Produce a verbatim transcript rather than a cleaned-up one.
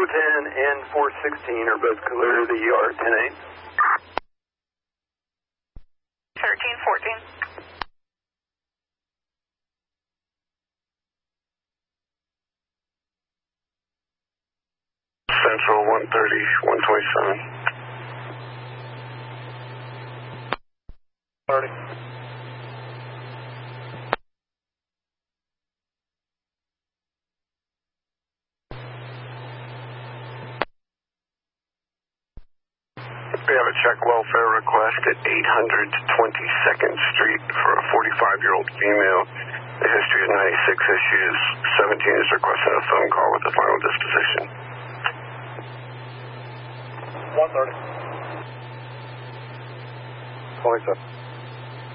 ten and four sixteen are both clear to the E R, ten eight. thirteen fourteen. Central one thirty, one twenty-seven. thirty. We have a check welfare request at eight hundred twenty-second Street for a forty-five-year-old female. The history is ninety-six issues. seventeen is requesting a phone call with the final disposition. one thirty. twenty-seven.